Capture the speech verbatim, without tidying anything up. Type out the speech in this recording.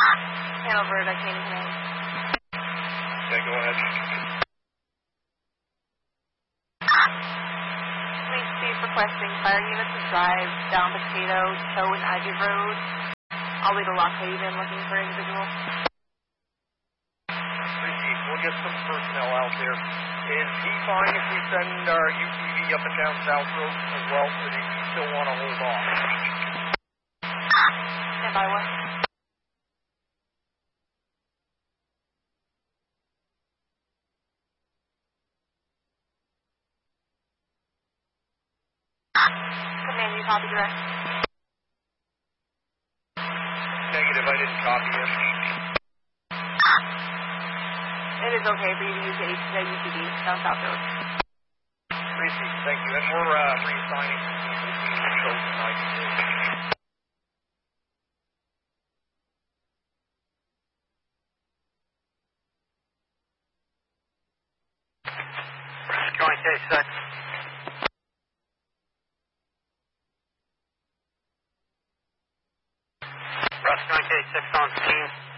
Hanover, I can't even. Okay, go ahead. Police chief requesting fire units to drive down Potato, Toe, and Ivy Road, all the way to Lock Haven, looking for individuals. Police chief, we'll get some personnel out there. Is he fine if we send our U T V up and down South Road as well, or do you still want to hold off? Stand by one. Command, you copy direct? Negative, I didn't copy it. It is okay for you to use the U T V down South Road. Tracy, thank you. And we're uh, reassigning people to show tonight. Joint K six. Russ Joint K six on scene.